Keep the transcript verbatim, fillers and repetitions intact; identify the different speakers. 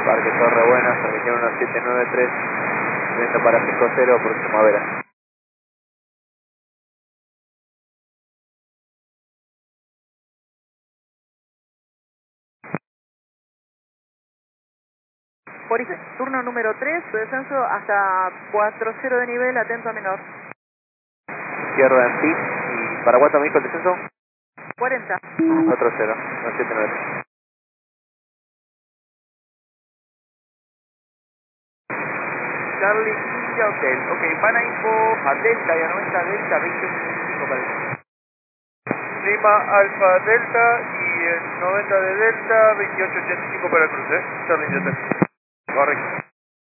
Speaker 1: Parque Torre Buena, servicio uno siete nueve tres, viento para cinco cero, próximo a Vera.
Speaker 2: Boris, turno número tres, su descenso hasta cuatro cero de nivel, atento a menor.
Speaker 1: Izquierda en pit, y ¿para cuánto me dijo el descenso?
Speaker 2: cuarenta.
Speaker 1: cuatro cero, uno siete nueve tres.
Speaker 3: Charlie India Hotel. Ok, Pana Info a Delta y a noventa Delta, veinte veinticinco para el...
Speaker 4: Lima Alfa Delta y en noventa de Delta, veintiocho ochenta y cinco para el cruce. Charlie India Hotel.
Speaker 3: Correcto.